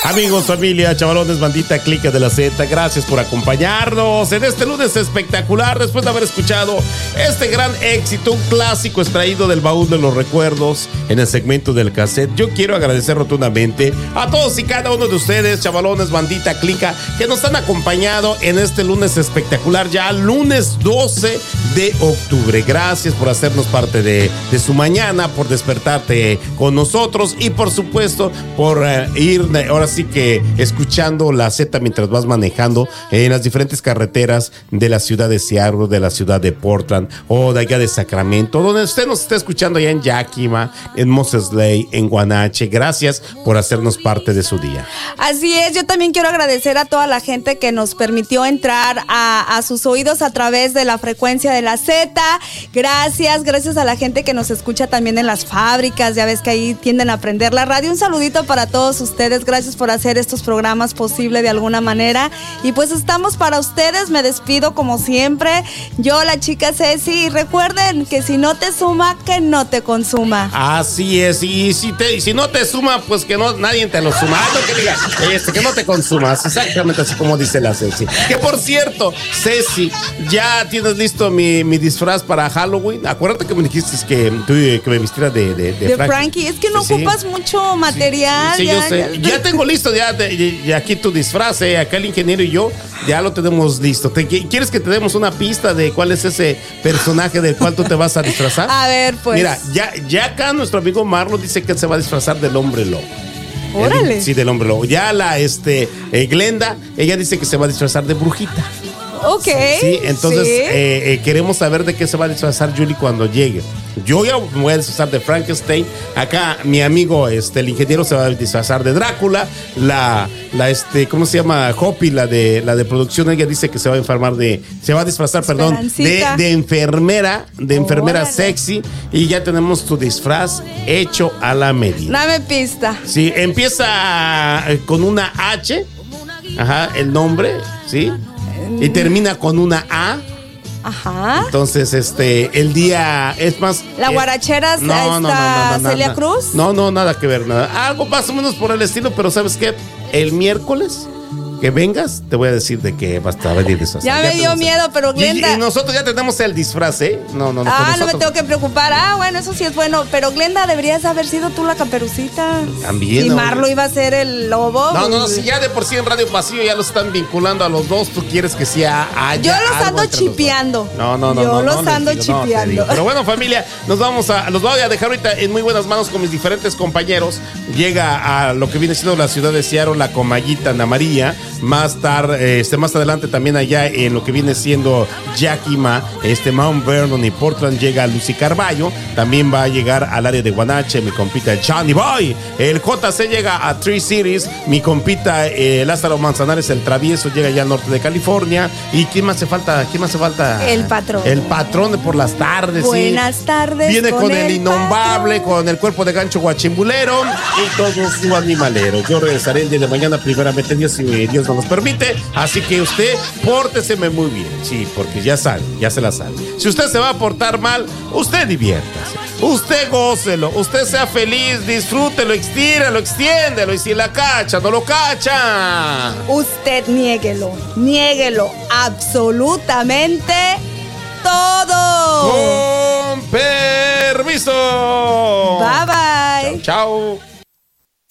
Amigos, familia, chavalones, bandita, clica de la Z, gracias por acompañarnos en este lunes espectacular. Después de haber escuchado este gran éxito, un clásico extraído del baúl de los recuerdos en el segmento del cassette, yo quiero agradecer rotundamente a todos y cada uno de ustedes, chavalones, bandita, clica, que nos han acompañado en este lunes espectacular, ya lunes 12 de octubre. Gracias por hacernos parte de su mañana, por despertarte con nosotros y por supuesto por ir ahora sí que escuchando la Z mientras vas manejando en las diferentes carreteras de la ciudad de Seattle, de la ciudad de Portland o de allá de Sacramento, donde usted nos está escuchando allá en Yakima, en Moses Lake, en Guanache. Gracias por hacernos parte de su día. Así es, yo también quiero agradecer a toda la gente que nos permitió entrar a sus oídos a través de la frecuencia de la Z. Gracias a la gente que nos escucha también en las fábricas, ya ves que ahí tienden a prender la radio. Un saludito para todos ustedes, gracias por hacer estos programas posible de alguna manera. Y pues estamos para ustedes, me despido como siempre. Yo, la chica Ceci, y recuerden que si no te suma, que no te consuma. Así es, y si no te suma, pues que no nadie te lo suma. No que diga, que no te consumas, exactamente así como dice la Ceci. Que por cierto, Ceci, ya tienes listo mi disfraz para Halloween. Acuérdate que me dijiste que me vistiera de Frankie. Es que no ocupas mucho material. Sí, yo sé. Ya tengo listo ya aquí tu disfraz, acá el ingeniero y yo ya lo tenemos listo. ¿Quieres que te demos una pista de cuál es ese personaje del cual tú te vas a disfrazar? A ver, pues. Mira, ya acá nuestro amigo Marlon dice que él se va a disfrazar del hombre lobo. Órale. Sí, del hombre lobo. Ya la Glenda, ella dice que se va a disfrazar de brujita. Ok. Sí, entonces queremos saber de qué se va a disfrazar Julie cuando llegue. Yo ya me voy a disfrazar de Frankenstein. Acá mi amigo, el ingeniero, se va a disfrazar de Drácula. ¿Cómo se llama? Hopi, la de producción, ella dice que se va a disfrazar, de enfermera sexy. Y ya tenemos tu disfraz hecho a la medida. Dame pista. Sí, empieza con una H, el nombre, ¿sí? Y termina con una A. Ajá. Entonces, el día es más. ¿La guarachera está Celia Cruz? No, nada que ver, nada. Algo más o menos por el estilo, pero ¿sabes qué? El miércoles que vengas, te voy a decir de qué va a venir disfraz. Ya me dio miedo, pero Glenda. Y nosotros ya tenemos el disfraz, ¿eh? No me tengo que preocupar. Bueno, eso sí es bueno. Pero Glenda, deberías haber sido tú la Caperucita. También. Y Marlo iba a ser el lobo. No, si ya de por sí en Radio Pasillo ya los están vinculando a los dos, tú quieres que sea allá. Yo los ando chipeando. No. Yo los ando chipeando. Pero bueno, familia, los voy a dejar ahorita en muy buenas manos con mis diferentes compañeros. Llega a lo que viene siendo la ciudad de Seattle, la Comayita Ana María. Más adelante también allá en lo que viene siendo Yakima, Mount Vernon y Portland llega Lucy Carballo. También va a llegar al área de Guanache mi compita el Johnny Boy. El JC llega a Three Cities. Mi compita Lázaro Manzanares, el travieso, llega allá al norte de California. ¿Y quién más hace falta? El patrón. El patrón de por las tardes. Buenas tardes. Viene con el innombrable, con el cuerpo de gancho guachimbulero y todo su animalero. Yo regresaré el día de mañana, primeramente Dios, y Dios no nos permite. Así que usted pórteseme muy bien. Sí, porque ya se la sabe. Si usted se va a portar mal, usted diviértase. Usted gócelo, usted sea feliz, disfrútelo, estírelo, extiéndelo. Y si la cacha, no lo cacha. Usted niéguelo absolutamente todo. Con permiso. Bye bye. Chao.